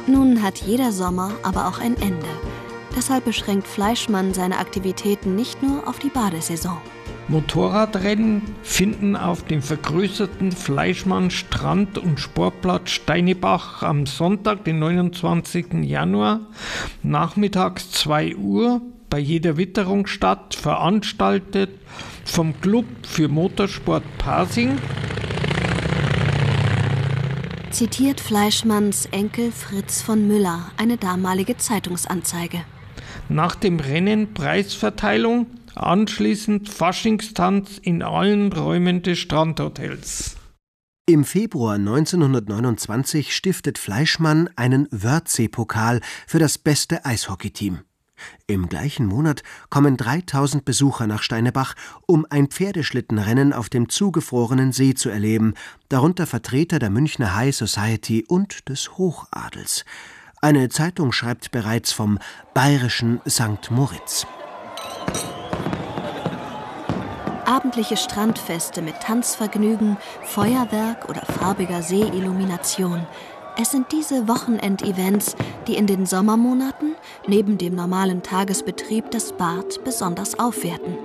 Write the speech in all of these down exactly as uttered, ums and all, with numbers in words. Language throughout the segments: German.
Nun hat jeder Sommer aber auch ein Ende. Deshalb beschränkt Fleischmann seine Aktivitäten nicht nur auf die Badesaison. Motorradrennen finden auf dem vergrößerten Fleischmann Strand- und Sportplatz Steinebach am Sonntag, den neunundzwanzigsten Januar, nachmittags zwei Uhr bei jeder Witterung statt, veranstaltet vom Club für Motorsport Pasing. Zitiert Fleischmanns Enkel Fritz von Müller, eine damalige Zeitungsanzeige. Nach dem Rennen Preisverteilung, anschließend Faschingstanz in allen Räumen des Strandhotels. Im Februar neunzehnhundertneunundzwanzig stiftet Fleischmann einen Wörthsee-Pokal für das beste Eishockeyteam. Im gleichen Monat kommen dreitausend Besucher nach Steinebach, um ein Pferdeschlittenrennen auf dem zugefrorenen See zu erleben, darunter Vertreter der Münchner High Society und des Hochadels. Eine Zeitung schreibt bereits vom bayerischen Sankt Moritz. Abendliche Strandfeste mit Tanzvergnügen, Feuerwerk oder farbiger Seeillumination. Es sind diese Wochenendevents, die in den Sommermonaten neben dem normalen Tagesbetrieb das Bad besonders aufwerten.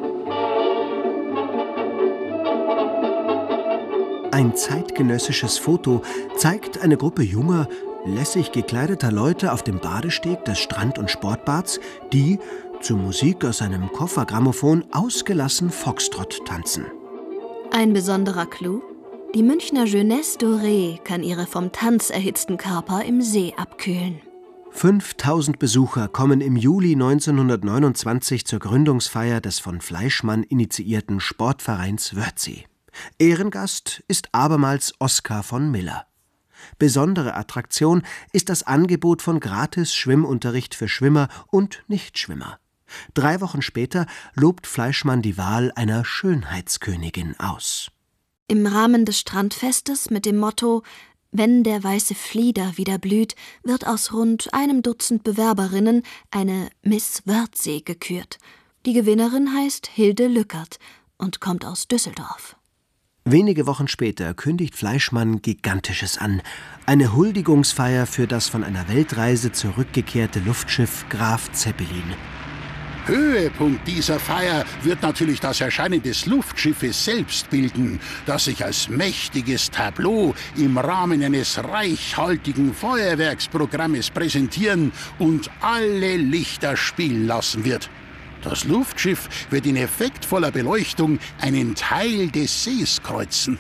Ein zeitgenössisches Foto zeigt eine Gruppe junger, lässig gekleideter Leute auf dem Badesteg des Strand- und Sportbads, die zur Musik aus einem Koffergrammophon ausgelassen Foxtrott tanzen. Ein besonderer Clou: Die Münchner Jeunesse Dorée kann ihre vom Tanz erhitzten Körper im See abkühlen. fünftausend Besucher kommen im Juli neunzehnhundertneunundzwanzig zur Gründungsfeier des von Fleischmann initiierten Sportvereins Wörthsee. Ehrengast ist abermals Oskar von Miller. Besondere Attraktion ist das Angebot von Gratis-Schwimmunterricht für Schwimmer und Nichtschwimmer. Drei Wochen später lobt Fleischmann die Wahl einer Schönheitskönigin aus. Im Rahmen des Strandfestes mit dem Motto »Wenn der weiße Flieder wieder blüht«, wird aus rund einem Dutzend Bewerberinnen eine Miss Wörthsee gekürt. Die Gewinnerin heißt Hilde Lückert und kommt aus Düsseldorf. Wenige Wochen später kündigt Fleischmann Gigantisches an. Eine Huldigungsfeier für das von einer Weltreise zurückgekehrte Luftschiff Graf Zeppelin. Höhepunkt dieser Feier wird natürlich das Erscheinen des Luftschiffes selbst bilden, das sich als mächtiges Tableau im Rahmen eines reichhaltigen Feuerwerksprogrammes präsentieren und alle Lichter spielen lassen wird. Das Luftschiff wird in effektvoller Beleuchtung einen Teil des Sees kreuzen.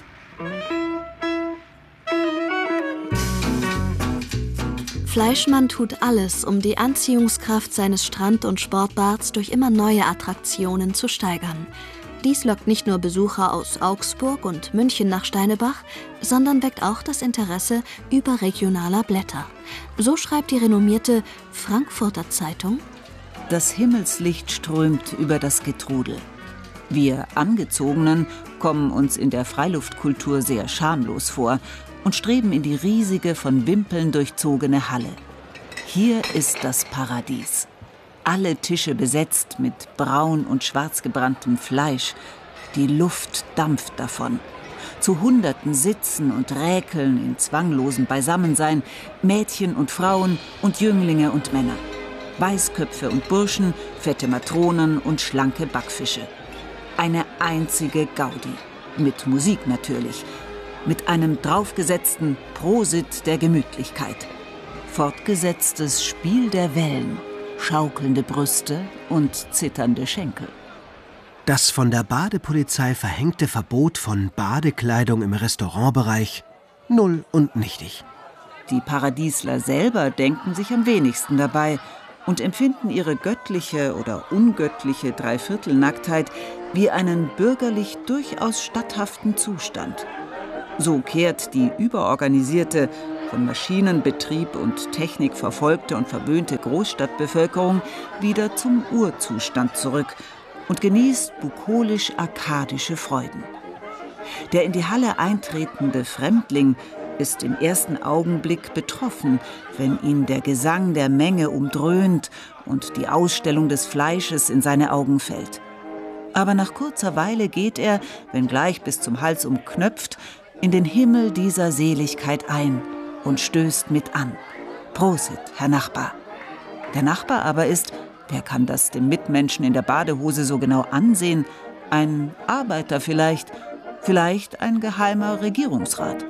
Fleischmann tut alles, um die Anziehungskraft seines Strand- und Sportbads durch immer neue Attraktionen zu steigern. Dies lockt nicht nur Besucher aus Augsburg und München nach Steinebach, sondern weckt auch das Interesse überregionaler Blätter. So schreibt die renommierte Frankfurter Zeitung: Das Himmelslicht strömt über das Getrudel. Wir Angezogenen kommen uns in der Freiluftkultur sehr schamlos vor und streben in die riesige, von Wimpeln durchzogene Halle. Hier ist das Paradies. Alle Tische besetzt mit braun und schwarz gebranntem Fleisch. Die Luft dampft davon. Zu Hunderten sitzen und räkeln in zwanglosem Beisammensein Mädchen und Frauen und Jünglinge und Männer. Weißköpfe und Burschen, fette Matronen und schlanke Backfische. Eine einzige Gaudi. Mit Musik natürlich. Mit einem draufgesetzten Prosit der Gemütlichkeit. Fortgesetztes Spiel der Wellen, schaukelnde Brüste und zitternde Schenkel. Das von der Badepolizei verhängte Verbot von Badekleidung im Restaurantbereich null und nichtig. Die Paradiesler selber denken sich am wenigsten dabei und empfinden ihre göttliche oder ungöttliche Dreiviertelnacktheit wie einen bürgerlich durchaus statthaften Zustand. So kehrt die überorganisierte, von Maschinenbetrieb und Technik verfolgte und verwöhnte Großstadtbevölkerung wieder zum Urzustand zurück und genießt bukolisch-arkadische Freuden. Der in die Halle eintretende Fremdling ist im ersten Augenblick betroffen, wenn ihn der Gesang der Menge umdröhnt und die Ausstellung des Fleisches in seine Augen fällt. Aber nach kurzer Weile geht er, wenngleich bis zum Hals umknöpft, in den Himmel dieser Seligkeit ein und stößt mit an. Prosit, Herr Nachbar. Der Nachbar aber ist, wer kann das dem Mitmenschen in der Badehose so genau ansehen, ein Arbeiter vielleicht, vielleicht ein geheimer Regierungsrat.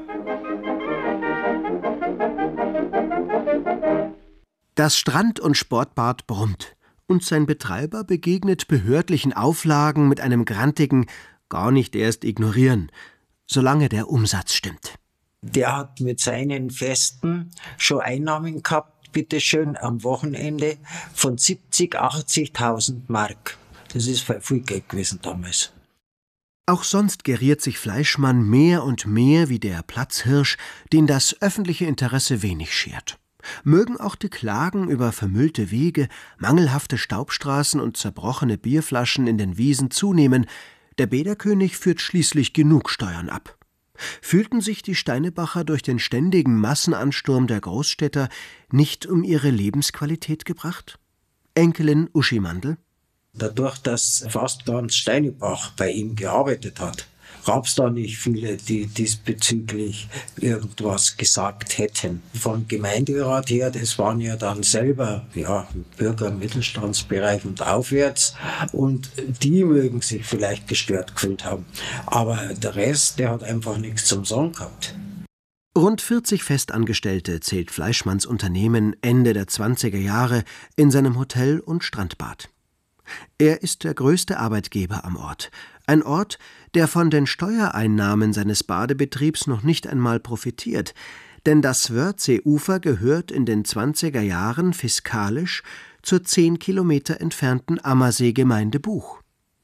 Das Strand- und Sportbad brummt und sein Betreiber begegnet behördlichen Auflagen mit einem grantigen gar nicht erst ignorieren, solange der Umsatz stimmt. Der hat mit seinen Festen schon Einnahmen gehabt, bitteschön, am Wochenende von siebzig, achtzigtausend Mark. Das ist viel Geld gewesen damals. Auch sonst geriert sich Fleischmann mehr und mehr wie der Platzhirsch, den das öffentliche Interesse wenig schert. Mögen auch die Klagen über vermüllte Wege, mangelhafte Staubstraßen und zerbrochene Bierflaschen in den Wiesen zunehmen, der Bäderkönig führt schließlich genug Steuern ab. Fühlten sich die Steinebacher durch den ständigen Massenansturm der Großstädter nicht um ihre Lebensqualität gebracht? Enkelin Uschi Mandl: Dadurch, dass fast ganz Steinebach bei ihm gearbeitet hat, gab es da nicht viele, die diesbezüglich irgendwas gesagt hätten. Vom Gemeinderat her, das waren ja dann selber ja, Bürger im Mittelstandsbereich und aufwärts, und die mögen sich vielleicht gestört gefühlt haben. Aber der Rest, der hat einfach nichts zum Sagen gehabt. Rund vierzig Festangestellte zählt Fleischmanns Unternehmen Ende der zwanziger Jahre in seinem Hotel und Strandbad. Er ist der größte Arbeitgeber am Ort. Ein Ort, der von den Steuereinnahmen seines Badebetriebs noch nicht einmal profitiert. Denn das Wörthseeufer gehört in den zwanziger Jahren fiskalisch zur zehn Kilometer entfernten Ammersee-Gemeinde Buch.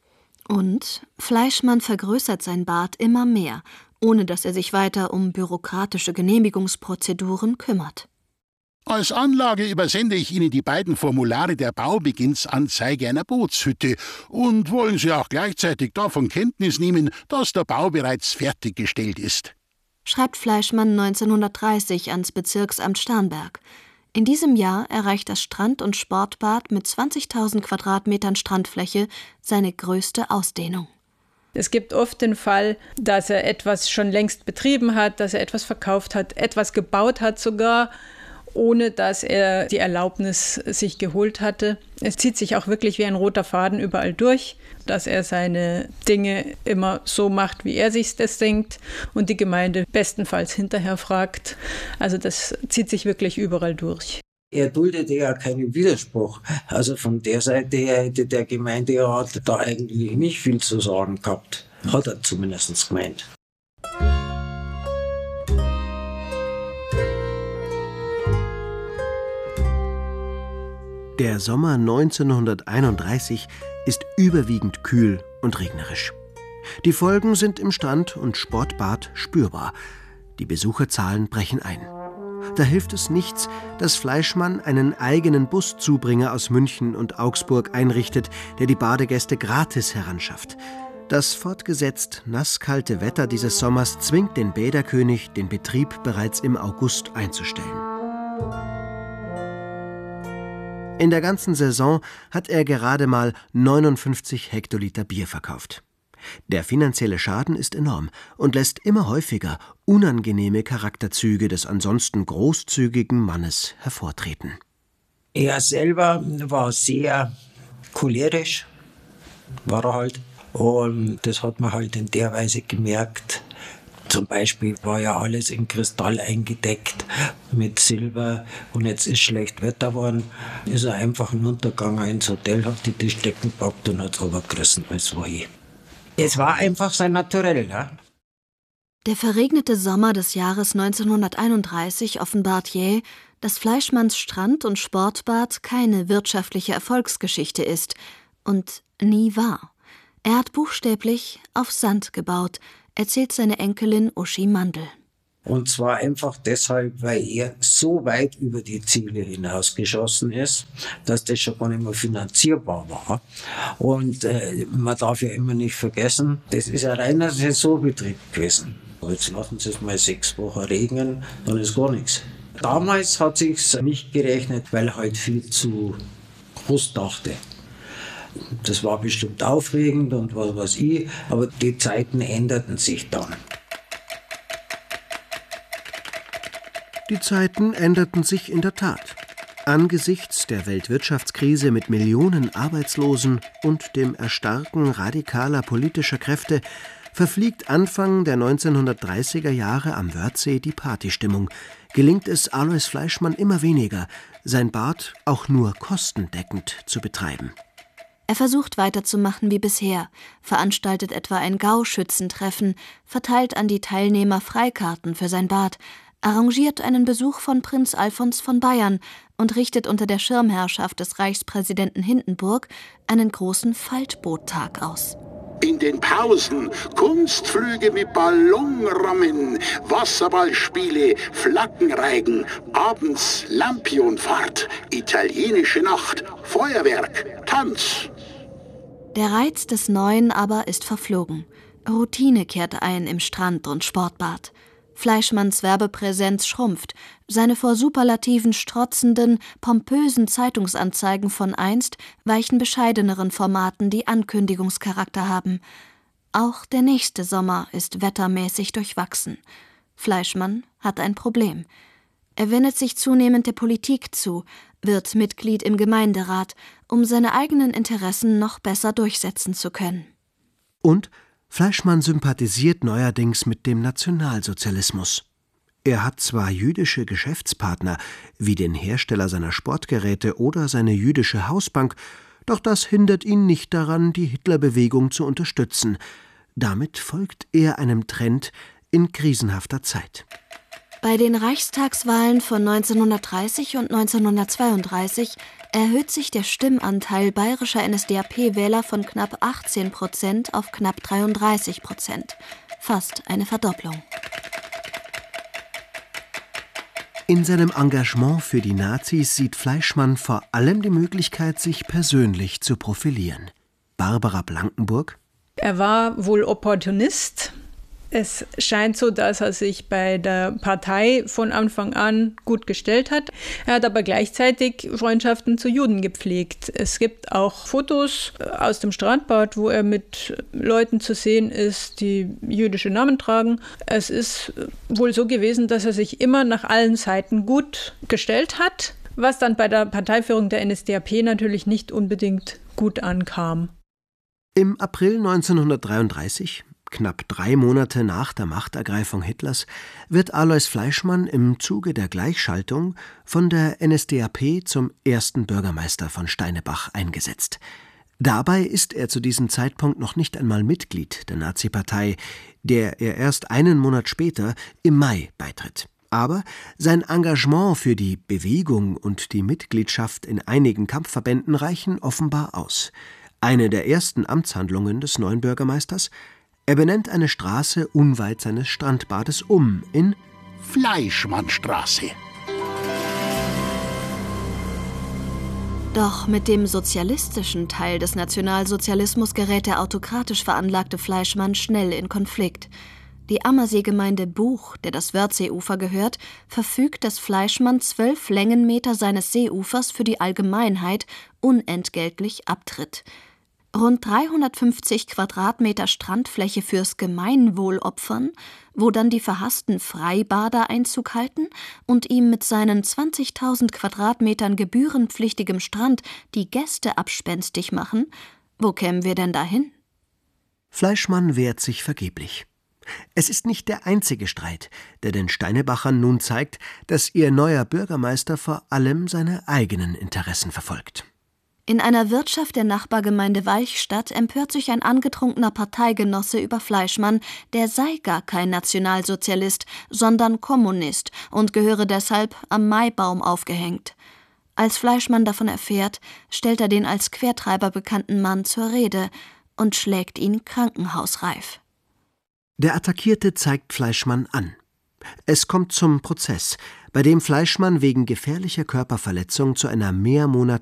Und Fleischmann vergrößert sein Bad immer mehr, ohne dass er sich weiter um bürokratische Genehmigungsprozeduren kümmert. Als Anlage übersende ich Ihnen die beiden Formulare der Baubeginnsanzeige einer Bootshütte. Und wollen Sie auch gleichzeitig davon Kenntnis nehmen, dass der Bau bereits fertiggestellt ist? Schreibt Fleischmann neunzehnhundertdreißig ans Bezirksamt Starnberg. In diesem Jahr erreicht das Strand- und Sportbad mit zwanzigtausend Quadratmetern Strandfläche seine größte Ausdehnung. Es gibt oft den Fall, dass er etwas schon längst betrieben hat, dass er etwas verkauft hat, etwas gebaut hat sogar, ohne dass er die Erlaubnis sich geholt hatte. Es zieht sich auch wirklich wie ein roter Faden überall durch, dass er seine Dinge immer so macht, wie er sich das denkt und die Gemeinde bestenfalls hinterher fragt. Also das zieht sich wirklich überall durch. Er duldete ja keinen Widerspruch. Also von der Seite her hätte der Gemeinderat da eigentlich nicht viel zu sagen gehabt. Hat er zumindest gemeint. Der Sommer neunzehnhunderteinunddreißig ist überwiegend kühl und regnerisch. Die Folgen sind im Strand- und Sportbad spürbar. Die Besucherzahlen brechen ein. Da hilft es nichts, dass Fleischmann einen eigenen Buszubringer aus München und Augsburg einrichtet, der die Badegäste gratis heranschafft. Das fortgesetzt nasskalte Wetter dieses Sommers zwingt den Bäderkönig, den Betrieb bereits im August einzustellen. In der ganzen Saison hat er gerade mal neunundfünfzig Hektoliter Bier verkauft. Der finanzielle Schaden ist enorm und lässt immer häufiger unangenehme Charakterzüge des ansonsten großzügigen Mannes hervortreten. Er selber war sehr cholerisch, war er halt. Und das hat man halt in der Weise gemerkt. Zum Beispiel war ja alles in Kristall eingedeckt mit Silber, und jetzt ist schlecht Wetter geworden. Ist er einfach hinuntergegangen ins Hotel, hat die Tischdecken gepackt und hat es runtergerissen, als war ich. Es war einfach sein Naturell. Ja? Der verregnete Sommer des Jahres neunzehnhunderteinunddreißig offenbart jäh, dass Fleischmanns Strand- und Sportbad keine wirtschaftliche Erfolgsgeschichte ist und nie war. Er hat buchstäblich auf Sand gebaut, erzählt seine Enkelin Uschi Mandl. Und zwar einfach deshalb, weil er so weit über die Ziele hinausgeschossen ist, dass das schon gar nicht mehr finanzierbar war. Und äh, man darf ja immer nicht vergessen, das ist ein reiner Saisonbetrieb gewesen. Jetzt lassen Sie es mal sechs Wochen regnen, dann ist gar nichts. Damals hat es sich nicht gerechnet, weil er halt viel zu groß dachte. Das war bestimmt aufregend und was weiß ich, aber die Zeiten änderten sich dann. Die Zeiten änderten sich in der Tat. Angesichts der Weltwirtschaftskrise mit Millionen Arbeitslosen und dem Erstarken radikaler politischer Kräfte verfliegt Anfang der neunzehnhundertdreißiger Jahre am Wörthsee die Partystimmung. Gelingt es Alois Fleischmann immer weniger, sein Bad auch nur kostendeckend zu betreiben. Er versucht weiterzumachen wie bisher, veranstaltet etwa ein Gauschützentreffen, verteilt an die Teilnehmer Freikarten für sein Bad, arrangiert einen Besuch von Prinz Alfons von Bayern und richtet unter der Schirmherrschaft des Reichspräsidenten Hindenburg einen großen Faltboottag aus. In den Pausen Kunstflüge mit Ballonrammen, Wasserballspiele, Flaggenreigen, abends Lampionfahrt, italienische Nacht, Feuerwerk, Tanz. Der Reiz des Neuen aber ist verflogen. Routine kehrt ein im Strand- und Sportbad. Fleischmanns Werbepräsenz schrumpft. Seine vor Superlativen strotzenden, pompösen Zeitungsanzeigen von einst weichen bescheideneren Formaten, die Ankündigungscharakter haben. Auch der nächste Sommer ist wettermäßig durchwachsen. Fleischmann hat ein Problem. Er wendet sich zunehmend der Politik zu, wird Mitglied im Gemeinderat, um seine eigenen Interessen noch besser durchsetzen zu können. Und Fleischmann sympathisiert neuerdings mit dem Nationalsozialismus. Er hat zwar jüdische Geschäftspartner, wie den Hersteller seiner Sportgeräte oder seine jüdische Hausbank, doch das hindert ihn nicht daran, die Hitlerbewegung zu unterstützen. Damit folgt er einem Trend in krisenhafter Zeit. Bei den Reichstagswahlen von neunzehnhundertdreißig und neunzehnhundertzweiunddreißig erhöht sich der Stimmanteil bayerischer N S D A P-Wähler von knapp achtzehn Prozent auf knapp dreiunddreißig Prozent. Fast eine Verdopplung. In seinem Engagement für die Nazis sieht Fleischmann vor allem die Möglichkeit, sich persönlich zu profilieren. Barbara Blankenburg: Er war wohl Opportunist. Es scheint so, dass er sich bei der Partei von Anfang an gut gestellt hat. Er hat aber gleichzeitig Freundschaften zu Juden gepflegt. Es gibt auch Fotos aus dem Strandbad, wo er mit Leuten zu sehen ist, die jüdische Namen tragen. Es ist wohl so gewesen, dass er sich immer nach allen Seiten gut gestellt hat, was dann bei der Parteiführung der N S D A P natürlich nicht unbedingt gut ankam. Im April neunzehnhundertdreiunddreißig, knapp drei Monate nach der Machtergreifung Hitlers, wird Alois Fleischmann im Zuge der Gleichschaltung von der N S D A P zum ersten Bürgermeister von Steinebach eingesetzt. Dabei ist er zu diesem Zeitpunkt noch nicht einmal Mitglied der Nazi-Partei, der er erst einen Monat später im Mai beitritt. Aber sein Engagement für die Bewegung und die Mitgliedschaft in einigen Kampfverbänden reichen offenbar aus. Eine der ersten Amtshandlungen des neuen Bürgermeisters: Er benennt eine Straße unweit seines Strandbades um in Fleischmannstraße. Doch mit dem sozialistischen Teil des Nationalsozialismus gerät der autokratisch veranlagte Fleischmann schnell in Konflikt. Die Ammerseegemeinde Buch, der das Wörthseeufer gehört, verfügt, dass Fleischmann zwölf Längenmeter seines Seeufers für die Allgemeinheit unentgeltlich abtritt. Rund dreihundertfünfzig Quadratmeter Strandfläche fürs Gemeinwohl opfern, wo dann die verhassten Freibader Einzug halten und ihm mit seinen zwanzigtausend Quadratmetern gebührenpflichtigem Strand die Gäste abspenstig machen? Wo kämen wir denn dahin? Fleischmann wehrt sich vergeblich. Es ist nicht der einzige Streit, der den Steinebachern nun zeigt, dass ihr neuer Bürgermeister vor allem seine eigenen Interessen verfolgt. In einer Wirtschaft der Nachbargemeinde Weichstadt empört sich ein angetrunkener Parteigenosse über Fleischmann, der sei gar kein Nationalsozialist, sondern Kommunist und gehöre deshalb am Maibaum aufgehängt. Als Fleischmann davon erfährt, stellt er den als Quertreiber bekannten Mann zur Rede und schlägt ihn krankenhausreif. Der Attackierte zeigt Fleischmann an. Es kommt zum Prozess, bei dem Fleischmann wegen gefährlicher Körperverletzung zu einer mehrmonatigen